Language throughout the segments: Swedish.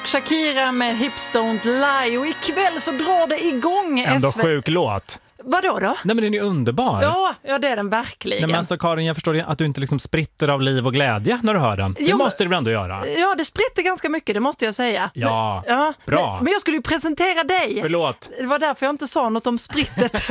och Shakira med Hips Don't Lie. Och ikväll så drar det igång. Ändå sjuk låt. Vadå då? Nej, men den är underbar. Ja, det är den verkligen. Nej, men alltså Karin, jag förstår att du inte liksom spritter av liv och glädje när du hör den. Det måste du väl ändå göra? Ja, det spritter ganska mycket, det måste jag säga. Ja, bra. Men jag skulle ju presentera dig. Förlåt. Det var därför jag inte sa något om sprittet.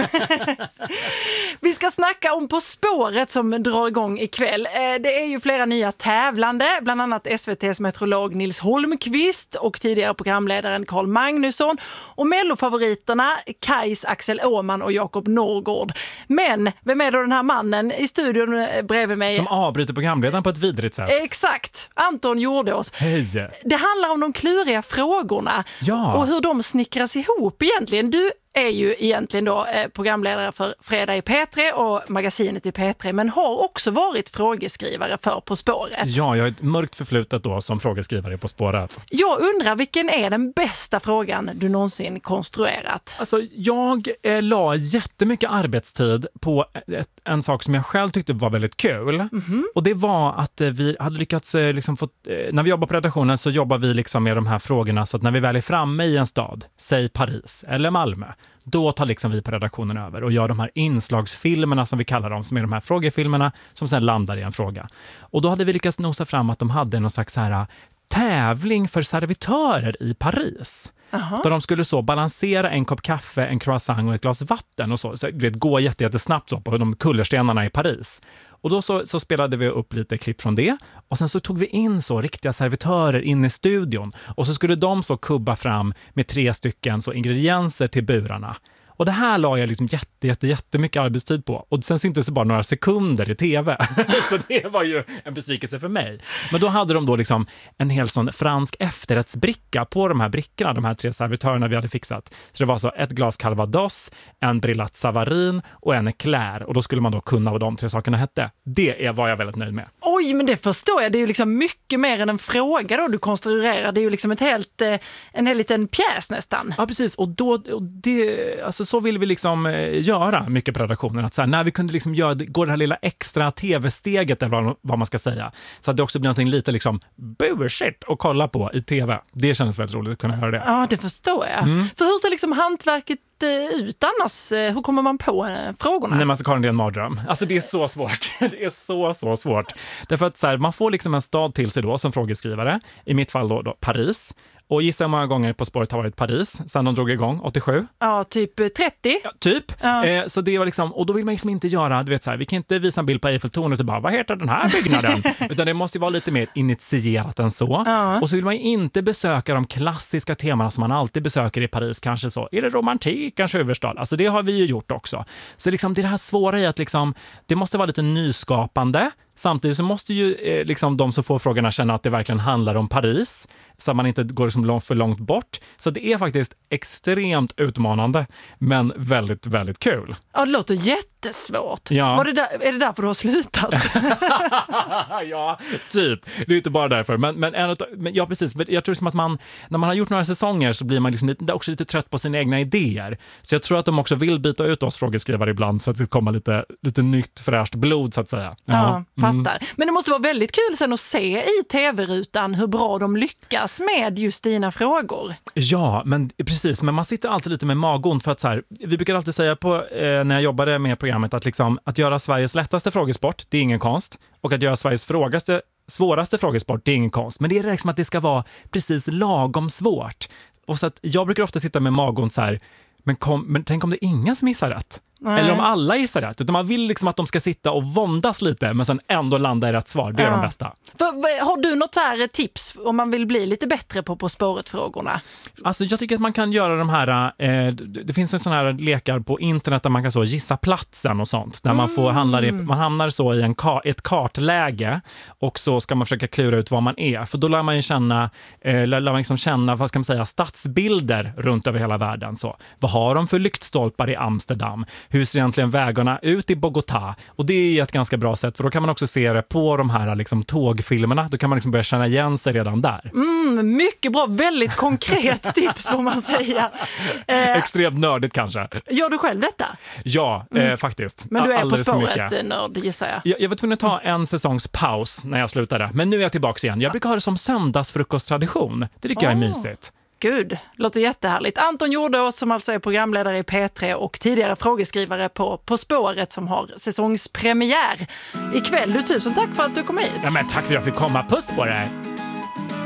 Vi ska snacka om På spåret som drar igång ikväll. Det är ju flera nya tävlande, bland annat SVT:s meteorolog Nils Holmqvist och tidigare programledaren Carl Magnusson. Och mellofavoriterna Kajs, Axel Åhman och Jakob Norrgård. Men vem är då den här mannen i studion bredvid mig? Som avbryter programledaren på ett vidrigt sätt. Exakt, Anton Jordås. Hej. Det handlar om de kluriga frågorna och hur de snickras ihop egentligen. Du är ju egentligen då programledare för Fredag i P3 och magasinet i P3, men har också varit frågeskrivare för På spåret. Ja, jag har ett mörkt förflutet då som frågeskrivare på spåret. Jag undrar, vilken är den bästa frågan du någonsin konstruerat? Alltså, jag la jättemycket arbetstid på en sak som jag själv tyckte var väldigt kul. Mm-hmm. Och det var att vi hade lyckats liksom få, när vi jobbar på redaktionen så jobbar vi liksom med de här frågorna så att när vi väl är framme i en stad, säg Paris eller Malmö, då tar liksom vi på redaktionen över och gör de här inslagsfilmerna som vi kallar dem, som är de här frågefilmerna som sen landar i en fråga. Och då hade vi lyckats nosa fram att de hade någon slags här tävling för servitörer i Paris. Där de skulle så balansera en kopp kaffe, en croissant och ett glas vatten och så vet, gå jättesnabbt så på de kullerstenarna i Paris. Och då så spelade vi upp lite klipp från det och sen så tog vi in så riktiga servitörer in i studion och så skulle de så kubba fram med 3 stycken så ingredienser till burarna. Och det här la jag liksom jättemycket arbetstid på. Och sen syntes det bara några sekunder i tv. Så det var ju en besvikelse för mig. Men då hade de då liksom en hel sån fransk efterrättsbricka på de här brickorna, de här 3 servitörerna vi hade fixat. Så det var så ett glas calvados, en brillat savarin och en eclair. Och då skulle man då kunna vad de 3 sakerna hette. Det var jag väldigt nöjd med. Oj, men det förstår jag. Det är ju liksom mycket mer än en fråga då du konstruerar. Det är ju liksom en hel liten pjäs nästan. Ja, precis. Och det, alltså så vill vi liksom göra mycket på redaktionen. Att så här, när vi kunde liksom gå det här lilla extra tv-steget eller vad man ska säga. Så att det också blir någonting lite liksom bullshit att kolla på i tv. Det kändes väldigt roligt att kunna höra det. Ja, det förstår jag. För hur ser liksom hantverket ut annars? Hur kommer man på frågorna? Nej, man ska ha en mardröm. Alltså det är så svårt. Det är så svårt. Därför att så här, man får liksom en stad till sig då som frågeskrivare. I mitt fall då Paris. Och gissa hur många gånger På spåret har varit Paris sen de drog igång, 87? Ja, typ 30. Ja, typ. Ja. Så det var liksom, och då vill man liksom inte göra, du vet så här, vi kan inte visa en bild på Eiffeltornet och bara, vad heter den här byggnaden? Utan det måste ju vara lite mer initierat än så. Ja. Och så vill man inte besöka de klassiska temana som man alltid besöker i Paris, kanske så. Är det romantikens huvudstad? Alltså det har vi ju gjort också. Så liksom, det är det här svåra i att liksom, det måste vara lite nyskapande. Samtidigt så måste ju liksom de som får frågorna känna att det verkligen handlar om Paris så att man inte går liksom för långt bort. Så det är faktiskt extremt utmanande men väldigt, väldigt kul. Ja, det låter jättesvårt. Ja. Är det därför du har slutat? Ja, typ. Det är inte bara därför. Men ja, precis. Jag tror som att när man har gjort några säsonger så blir man liksom också lite trött på sina egna idéer. Så jag tror att de också vill byta ut oss frågeskrivare ibland så att det kommer lite nytt fräscht blod så att säga. Ja. Fattar. Men det måste vara väldigt kul sen att se i tv-rutan hur bra de lyckas med just dina frågor. Ja, men precis. Men man sitter alltid lite med magont för att så här, vi brukar alltid säga på, när jag jobbade med programmet att, liksom, att göra Sveriges lättaste frågesport, det är ingen konst. Och att göra Sveriges svåraste frågesport, det är ingen konst. Men det är liksom att det ska vara precis lagom svårt. Och så att jag brukar ofta sitta med magont så här, men tänk om det är ingen som missar rätt. Nej. Eller om alla gissar rätt. Utan man vill liksom att de ska sitta och våndas lite men sen ändå landa i rätt svar. Det är de bästa. Har du något här tips om man vill bli lite bättre på spåret-frågorna? Alltså jag tycker att man kan göra de här det finns en sån här lekar på internet där man kan så gissa platsen och sånt. Där man hamnar så i ett kartläge och så ska man försöka klura ut var man är. För då lär man ju känna vad ska man säga, stadsbilder runt över hela världen. Så. Vad har de för lyktstolpar i Amsterdam? hur ser egentligen vägarna ut i Bogotá? Och det är ett ganska bra sätt, för då kan man också se det på de här liksom tågfilmerna. Då kan man liksom börja känna igen sig redan där. Mycket bra, väldigt konkret tips får man säga. Extremt nördigt kanske. Gör du själv detta? Ja, faktiskt. Men du är alldeles På spåret nörd, gissar jag. Jag var tvungen att ta en säsongs paus när jag slutade. Men nu är jag tillbaka igen. Jag brukar ha det som söndagsfrukosttradition. Det tycker jag är mysigt. Gud, låter jättehärligt. Anton Jordås som alltså är programledare i P3 och tidigare frågeskrivare på Spåret som har säsongspremiär ikväll. Tusen tack för att du kom hit. Ja, men tack för att jag fick komma. Puss på dig!